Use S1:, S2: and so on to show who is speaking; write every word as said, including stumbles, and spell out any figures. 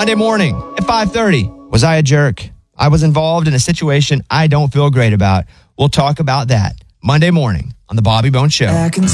S1: Monday morning at five thirty. Was I a jerk? I was involved in a situation I don't feel great about. We'll talk about that Monday morning on The Bobby Bones Show.